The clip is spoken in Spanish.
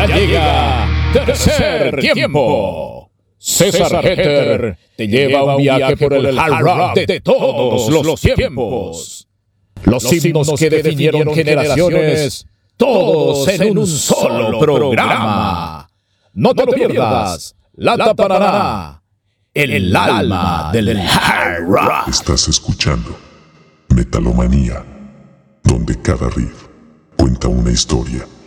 Ya llega Tercer Tiempo. César Heter te lleva a un viaje por el hard rock de todos los tiempos. Los himnos que definieron generaciones, todos en un solo programa. No te lo pierdas, Lata Paraná, el alma del hard rock. Estás escuchando Metalomanía, donde cada riff cuenta una historia.